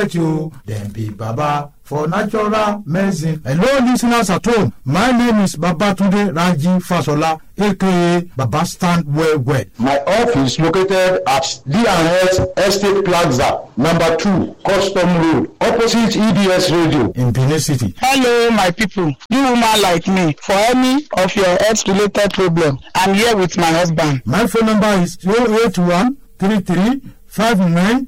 you, then be Baba for natural medicine. Hello, listeners at home. My name is Babatunde Raji Fasola, aka Baba Stand Well Well. My office located at D&S Estate Plaza, number 2, Custom Road, opposite EBS Radio in Benin City. Hello, my people. You woman like me, for any of your health-related problem, I'm here with my husband. My phone number is 081 33 59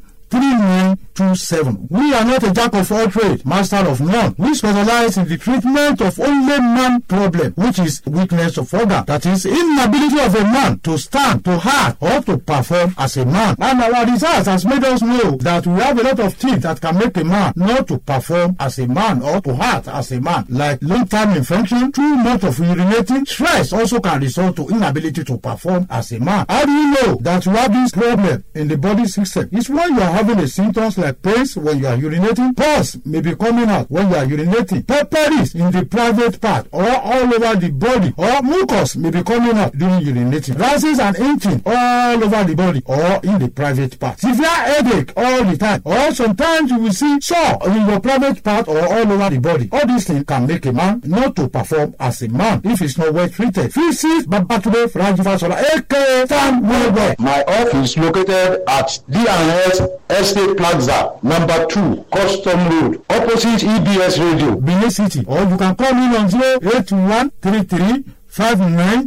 3927. We are not a jack of all trades, master of none. We specialize in the treatment of only man problem, which is weakness of organ. That is inability of a man to stand, to act, or to perform as a man. And our research has made us know that we have a lot of things that can make a man not to perform as a man or to act as a man, like long-term infection, too much of urinating. Stress also can result to inability to perform as a man. How do you know that you have this problem in the body system? It's when you are having the symptoms like pains when you are urinating, pus may be coming out when you are urinating, purples in the private part or all over the body, or mucus may be coming out during urinating, rashes and itching all over the body or in the private part, severe headache all the time, or sometimes you will see sore in your private part or all over the body. All these things can make a man not to perform as a man if it's not well treated. Visit Babatunde Raji Fasola, aka Stand Well Well. My office located at D&S Estate Plaza, number 2, Custom Road, opposite EBS Radio, Benin City. Or you can call me on 081 33 59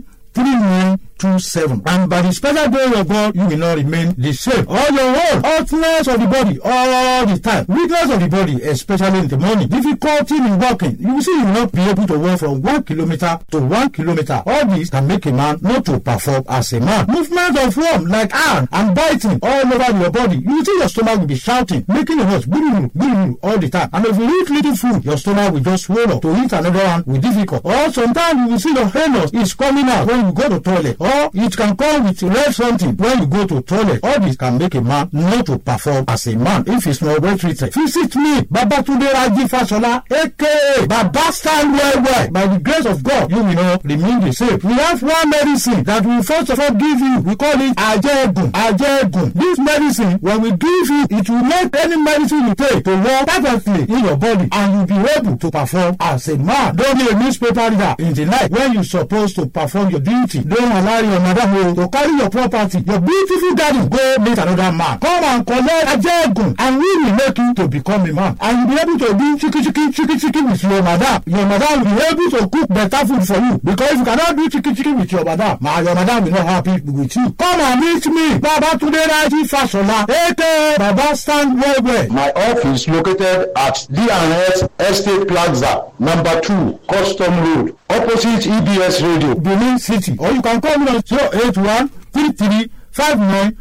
3927. And by the special glory of God, you will not remain the same. All your whole hotness of the body all the time, weakness of the body, especially in the morning, difficulty in walking, you will see you will not be able to walk from 1 kilometer to 1 kilometer. All this can make a man not to perform as a man. Movement of worm like arm and biting all over your body, you will see your stomach will be shouting, making a noise, all the time. And if you eat little food, your stomach will just swell up. To eat another one will be difficult. Or sometimes you will see your anus is coming out when you go to toilet, or it can come with red something when you go to toilet. All this can make a man not to perform as a man if it's not well treated. Visit me, Babatunde Raji Fasola, aka Baba Stand Well Well. By the grace of God, you will not remain the same. We have one medicine that we first of all give you. We call it Ajegun. This medicine, when we give you, it will make any medicine you take to work perfectly in your body, and you'll be able to perform as a man. Don't be a newspaper reader in the night when you're supposed to perform your duty. Don't allow your madam to carry your property, your beautiful garden, go meet another man. Come and collect Ajegun, and we will make you to become a man. And you'll be able to do chicken with your madam. Your madam will be able to cook better food for you. Because if you cannot do chicken with your madam, your madam will not happy with you. Come and meet me, Babatunde Raji Fasola, aka Baba Stand Well Well. My office located at D&S Estate Plaza, number 2, Custom Road, opposite EBS Radio, Benin City. Or you can call me on 081 33 59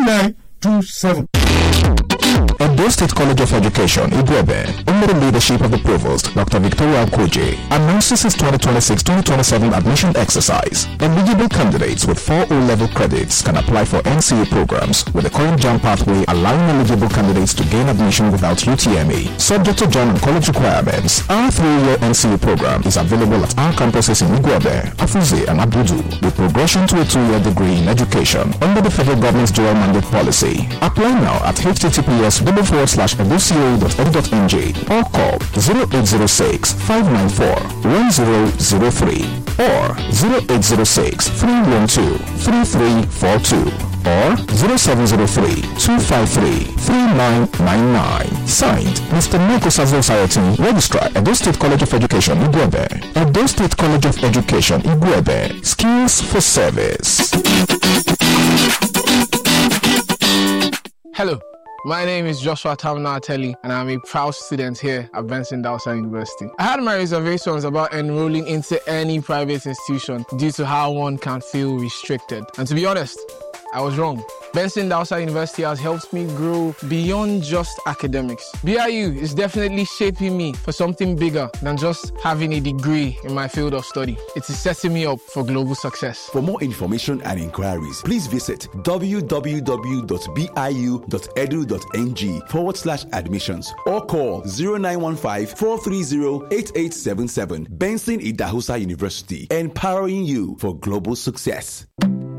3927. Edo State College of Education, Igwebe, under the leadership of the Provost, Dr. Victoria Okoje, announces its 2026-2027 admission exercise. Eligible candidates with 4 O-level credits can apply for NCA programs with the current JAM pathway, allowing eligible candidates to gain admission without UTME. Subject to JAM and college requirements, our 3-year NCA program is available at our campuses in Igwebe, Afuze, and Abudu, with progression to a 2-year degree in education under the federal government's dual mandate policy. Apply now at https://edoca.edu.ng or call 0806 594 1003 or 0806 312 3342 or 0703 253 3999. Signed, Mr. Moko Sazo Sayati, Registrar, Edo State College of Education, Igwebe. Edo State College of Education, Igwebe. Skills for service. Hello, my name is Joshua Tamna Ateli, and I'm a proud student here at Benson Dausa University. I had my reservations about enrolling into any private institution due to how one can feel restricted. And to be honest, I was wrong. Benson Dausa University has helped me grow beyond just academics. BIU is definitely shaping me for something bigger than just having a degree in my field of study. It is setting me up for global success. For more information and inquiries, please visit www.biu.edu.ng/admissions or call 0915-430-8877. Benson Idahosa University, empowering you for global success.